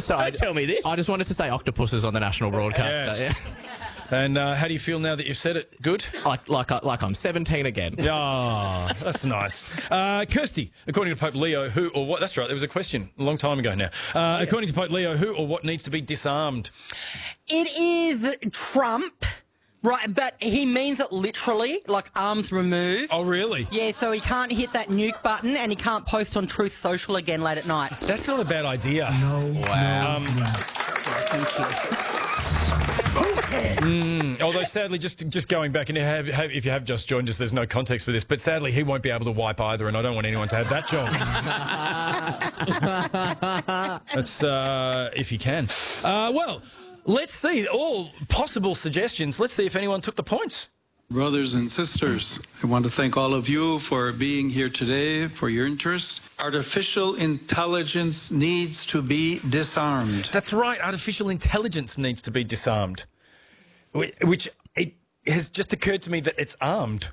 So Don't tell me this. I just wanted to say octopuses on the national broadcast. Yes. And how do you feel now that you've said it? Good? Like I'm 17 again. Oh, that's nice. Kirsty, according to Pope Leo, who or what... That's right, there was a question a long time ago now. According to Pope Leo, who or what needs to be disarmed? It is Trump, right? But he means it literally, like arms removed. Oh, really? Yeah, so he can't hit that nuke button and he can't post on Truth Social again late at night. That's not a bad idea. Wow. Although, sadly, just going back, and if you have just joined us, there's no context for this, but sadly, he won't be able to wipe either, and I don't want anyone to have that job. That's if you can. Well, let's see all possible suggestions. Let's see if anyone took the points. Brothers and sisters, I want to thank all of you for being here today, for your interest. Artificial intelligence needs to be disarmed. That's right. Artificial intelligence needs to be disarmed. Which it has just occurred to me that it's armed.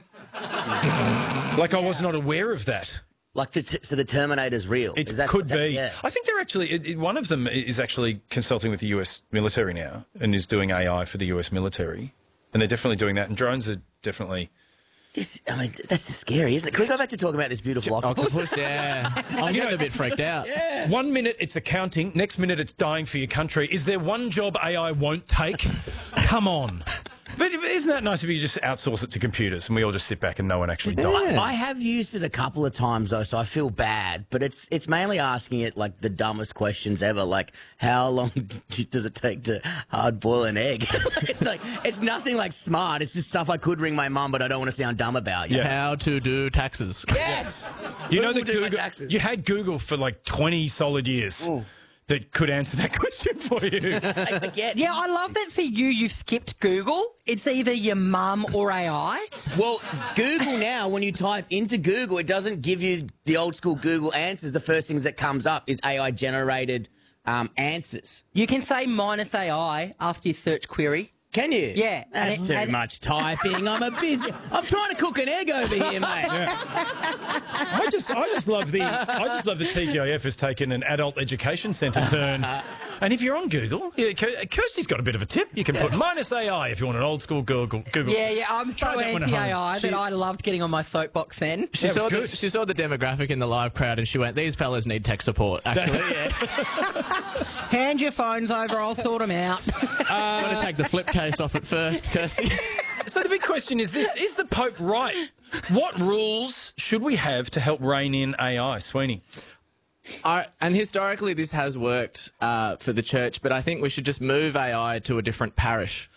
Like I was not aware of that. Like, so the Terminator's real? It could be. Yeah. I think they're actually... one of them is actually consulting with the US military now and is doing AI for the US military. And they're definitely doing that. And drones are definitely... That's just scary, isn't it? Can we go back to talking about this beautiful octopus? Yeah. I'm getting a bit freaked out. Yeah. 1 minute it's accounting, next minute it's dying for your country. Is there one job AI won't take? Come on. But isn't that nice if you just outsource it to computers and we all just sit back and no one actually dies? I have used it a couple of times, though, so I feel bad. But it's mainly asking it, like, the dumbest questions ever. Like, how long does it take to hard-boil an egg? It's nothing, like, smart. It's just stuff I could ring my mum, but I don't want to sound dumb about. Yeah. How to do taxes. Yes! You know that do my Google, taxes. you had Google for like 20 solid years that could answer that question for you. Yeah, I love that for you skipped Google. It's either your mum or AI. Well, Google now, when you type into Google, it doesn't give you the old-school Google answers. The first things that comes up is AI-generated answers. You can say minus AI after your search query. Can you? Yeah. That's too much typing. I'm trying to cook an egg over here, mate. I just love the TGIF has taken an adult education centre turn. And if you're on Google, Kirsty's got a bit of a tip. You can put minus AI if you want an old school Google. Yeah, I'm so Try that one at home. anti-AI that I loved getting on my soapbox then. She saw the demographic in the live crowd and she went, these fellas need tech support, actually. Hand your phones over, I'll sort them out. I'm going to take the flip case off it first, Kirsty. So the big question is this: is the Pope right? What rules should we have to help rein in AI, Sweeney? And historically, this has worked for the church, but I think we should just move AI to a different parish.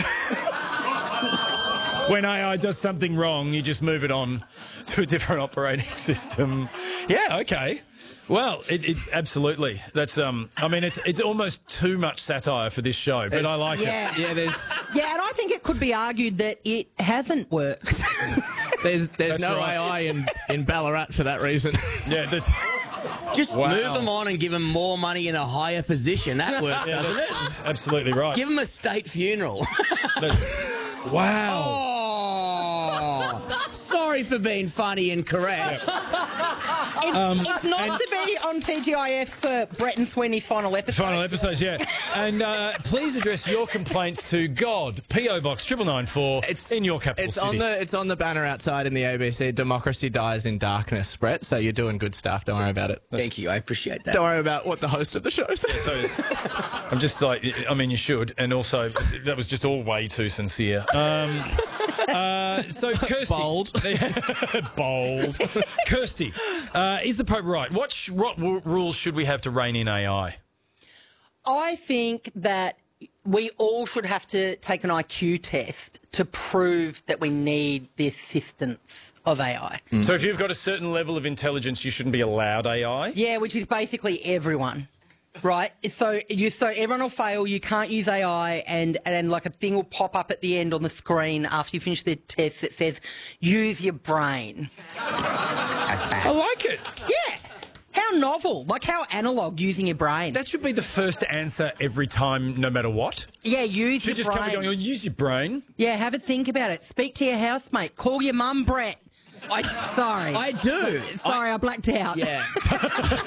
When AI does something wrong, you just move it on to a different operating system. Yeah, okay. Well, it absolutely. That's I mean, it's almost too much satire for this show, but I like it. Yeah, and I think it could be argued that it hasn't worked. There's no right. AI in Ballarat for that reason. Yeah, there's... Just move them on and give them more money in a higher position. That works, doesn't it? Absolutely right. Give them a state funeral. Wow. Oh, sorry for being funny and correct. It's not to be on TGIF for Brett and Sweeney's final episode. Final episodes, yeah. And please address your complaints to God, P.O. Box 9994 in your capital city. It's on the banner outside in the ABC. Democracy dies in darkness, Brett. So you're doing good stuff. Don't worry about it. Thank you. I appreciate that. Don't worry about what the host of the show says. So, I'm just like, I mean, you should. And also, that was just all way too sincere. So, Kirsty. Bold. Bold. Kirsty, is the Pope right? What rules should we have to rein in AI? I think that we all should have to take an IQ test to prove that we need the assistance of AI. So if you've got a certain level of intelligence, you shouldn't be allowed AI? Yeah, which is basically everyone. Right, so everyone will fail. You can't use AI, and like a thing will pop up at the end on the screen after you finish the test that says "use your brain." I like it. Yeah, how novel! Like how analog using your brain. That should be the first answer every time, no matter what. Yeah, use your You just brain. come going, use your brain. Yeah, have a think about it. Speak to your housemate. Call your mum, Brett. Sorry. I do. Sorry, I blacked out. Yeah.